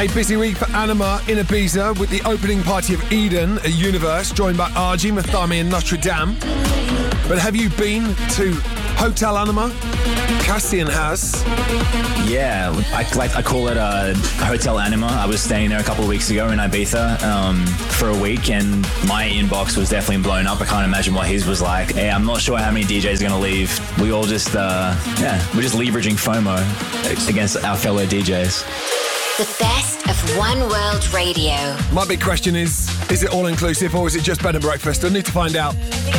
A busy week for Anima in Ibiza with the opening party of Eden at Universe, joined by Argy, Mathami and Notre Dame. But have you been to Hotel Anima? Cassian has. Yeah, I call it Hotel Anima. I was staying there a couple of weeks ago in Ibiza for a week, and my inbox was definitely blown up. I can't imagine what his was like. Hey, I'm not sure how many DJs are going to leave. We all just, we're just leveraging FOMO against our fellow DJs. The best of One World Radio. My big question is it all inclusive or is it just bed and breakfast? I need to find out.